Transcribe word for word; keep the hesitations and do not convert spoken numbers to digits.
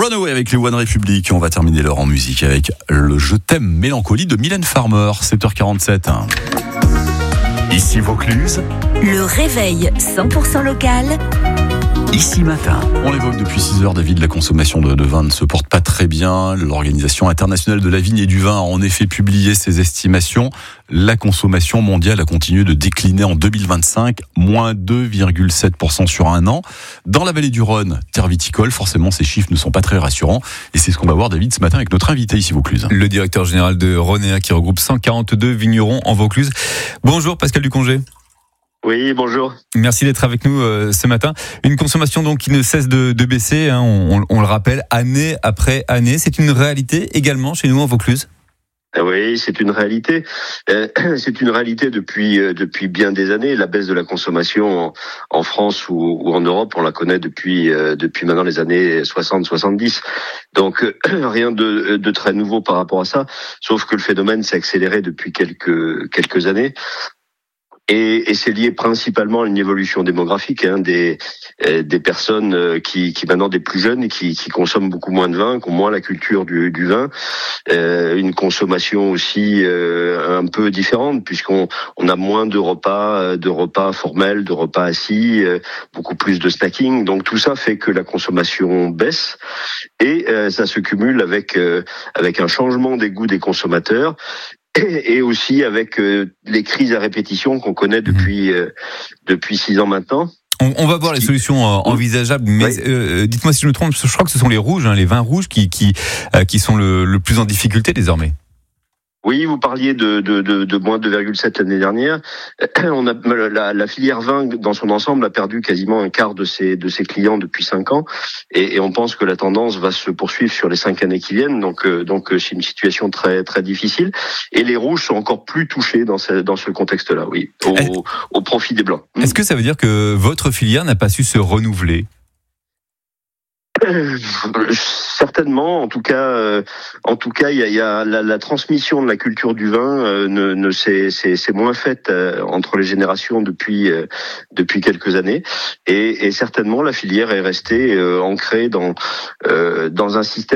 Runaway avec les One Republic. On va terminer l'heure en musique avec le Je t'aime mélancolie de Mylène Farmer, sept heures quarante-sept. Ici Vaucluse. Le réveil cent pour cent local. Ici Matin. On l'évoque depuis six heures, David, la consommation de, de vin ne se porte pas très bien. L'Organisation internationale de la vigne et du vin a en effet publié ses estimations. La consommation mondiale a continué de décliner en deux mille vingt-cinq, moins deux virgule sept pour cent sur un an. Dans la vallée du Rhône, terre viticole, forcément ces chiffres ne sont pas très rassurants. Et c'est ce qu'on va voir, David, ce matin avec notre invité ici Vaucluse. Le directeur général de Ronéa qui regroupe cent quarante-deux vignerons en Vaucluse. Bonjour Pascal Ducongé. Oui, bonjour. Merci d'être avec nous euh, ce matin. Une consommation donc qui ne cesse de, de baisser, hein, on, on le rappelle, année après année. C'est une réalité également chez nous en Vaucluse. Oui, c'est une réalité. Euh, c'est une réalité depuis euh, depuis bien des années. La baisse de la consommation en, en France ou, ou en Europe, on la connaît depuis euh, depuis maintenant les années soixante soixante-dix. Donc euh, rien de, de très nouveau par rapport à ça, sauf que le phénomène s'est accéléré depuis quelques quelques années. Et, et c'est lié principalement à une évolution démographique, hein, des euh, des personnes qui, qui maintenant des plus jeunes, qui, qui consomment beaucoup moins de vin, qui ont moins la culture du, du vin, euh, une consommation aussi euh, un peu différente puisqu'on on a moins de repas, de repas formels, de repas assis, euh, beaucoup plus de snacking. Donc tout ça fait que la consommation baisse et euh, ça se cumule avec euh, avec un changement des goûts des consommateurs. Et aussi avec euh, les crises à répétition qu'on connaît depuis euh, depuis six ans maintenant. On, on va voir les solutions euh, envisageables, mais oui. euh, dites-moi si je me trompe. Je crois que ce sont les rouges, hein, les vins rouges, qui qui euh, qui sont le, le plus en difficulté désormais. Oui, vous parliez de, de, de, de moins deux virgule sept l'année dernière. On a la, la filière vin dans son ensemble a perdu quasiment un quart de ses de ses clients depuis cinq ans, et, et on pense que la tendance va se poursuivre sur les cinq années qui viennent. Donc euh, donc c'est une situation très très difficile. Et les rouges sont encore plus touchés dans ce dans ce contexte-là, oui, au, au profit des blancs. Est-ce que ça veut dire que votre filière n'a pas su se renouveler ? Euh, certainement, en tout cas, euh, en tout cas, il y a, y a la, la transmission de la culture du vin euh, ne, ne c'est, c'est, c'est moins faite euh, entre les générations depuis euh, depuis quelques années, et, et certainement la filière est restée euh, ancrée dans euh, dans un système